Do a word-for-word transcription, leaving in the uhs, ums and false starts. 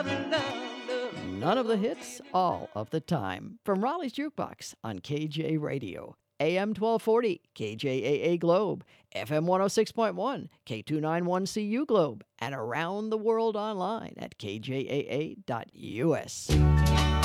None of the hits, all of the time. From Raleigh's Jukebox on K J Radio, A M twelve forty, K J A A Globe, F M one oh six point one, K two ninety-one C U Globe, and around the world online at K J A A dot U S.